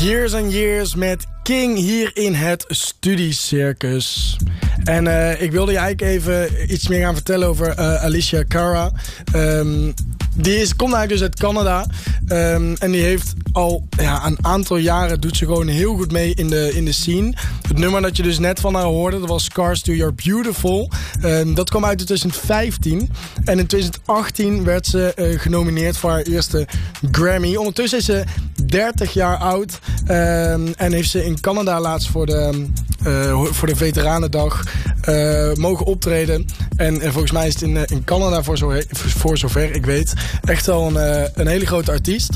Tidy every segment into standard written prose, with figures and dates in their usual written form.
Years and Years met King hier in het Studiecircus. En ik wilde je eigenlijk even iets meer gaan vertellen over Alicia Cara. Komt eigenlijk dus uit Canada. En die heeft al een aantal jaren doet ze gewoon heel goed mee in de scene. Het nummer dat je dus net van haar hoorde, dat was Scars to You're Beautiful. Dat kwam uit in 2015. En in 2018 werd ze genomineerd voor haar eerste Grammy. Ondertussen is ze 30 jaar oud. En heeft ze in Canada laatst voor de Veteranendag mogen optreden. En volgens mij is het in Canada, voor zover ik weet, echt wel een hele grote artiest.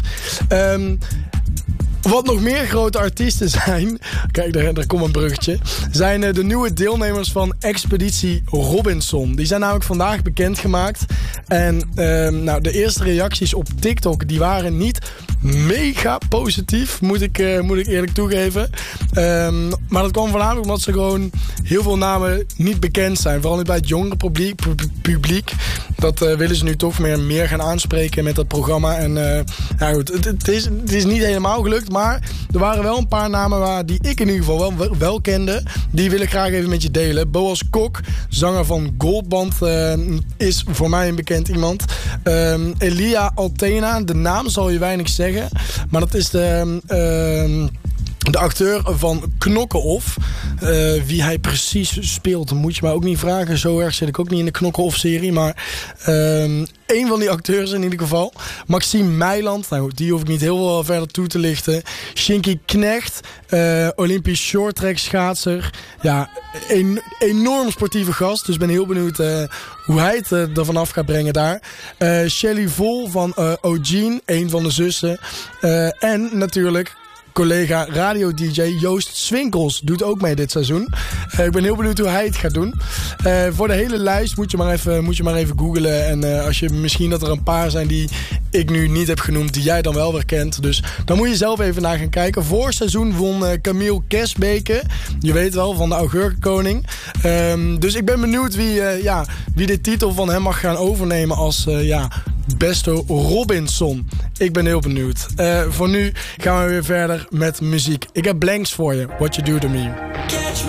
Wat nog meer grote artiesten zijn, kijk, daar komt een bruggetje, zijn de nieuwe deelnemers van Expeditie Robinson. Die zijn namelijk vandaag bekendgemaakt. En de eerste reacties op TikTok, die waren niet mega positief, moet ik eerlijk toegeven. Maar dat kwam voornamelijk omdat ze gewoon heel veel namen niet bekend zijn. Vooral niet bij het jongere publiek. Dat willen ze nu toch meer gaan aanspreken met dat programma. En goed, het is niet helemaal gelukt, maar er waren wel een paar namen die ik in ieder geval wel kende. Die wil ik graag even met je delen. Boas Kok, zanger van Goldband, is voor mij een bekend iemand. Elia Altena, de naam zal je weinig zeggen. Maar dat is de acteur van Knokke Off. Wie hij precies speelt, moet je mij ook niet vragen. Zo erg zit ik ook niet in de Knokke Off-serie. Maar één van die acteurs in ieder geval. Maxime Meiland, die hoef ik niet heel veel verder toe te lichten. Shinky Knecht, Olympisch shorttrack schaatser. Ja, enorm sportieve gast. Dus ben heel benieuwd hoe hij het er vanaf gaat brengen daar. Shelly Vol van O'Gene, een van de zussen. En natuurlijk collega radio-dj Joost Swinkels doet ook mee dit seizoen. Ik ben heel benieuwd hoe hij het gaat doen. Voor de hele lijst moet je maar even googlen. En als je misschien dat er een paar zijn die ik nu niet heb genoemd, die jij dan wel weer kent. Dus dan moet je zelf even naar gaan kijken. Vorig seizoen won Camille Kesbeke. Je weet wel, van de Augurkenkoning. Dus ik ben benieuwd wie de titel van hem mag gaan overnemen als beste Robinson. Ik ben heel benieuwd. Voor nu gaan we weer verder met muziek. Ik heb Blanks voor je. What You Do To Me.